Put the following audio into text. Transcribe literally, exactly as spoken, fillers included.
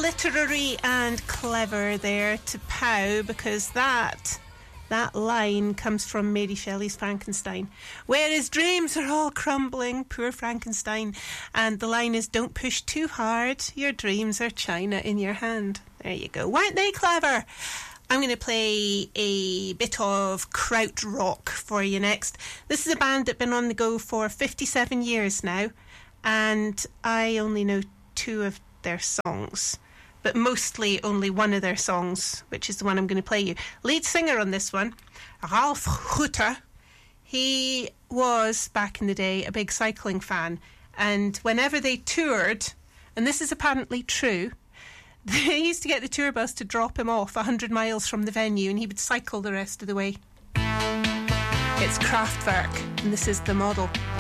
literary and clever there to Pow, because that that line comes from Mary Shelley's Frankenstein, where his dreams are all crumbling, poor Frankenstein, and the line is, don't push too hard, your dreams are china in your hand. There you go. Weren't they clever? I'm going to play a bit of krautrock for you next. This is a band that have been on the go for fifty-seven years now, and I only know two of their songs, but mostly only one of their songs, which is the one I'm going to play you. Lead singer on this one, Ralf Hutter. He was, back in the day, a big cycling fan, and whenever they toured, and this is apparently true, they used to get the tour bus to drop him off one hundred miles from the venue, and he would cycle the rest of the way. It's Kraftwerk, and this is The Model.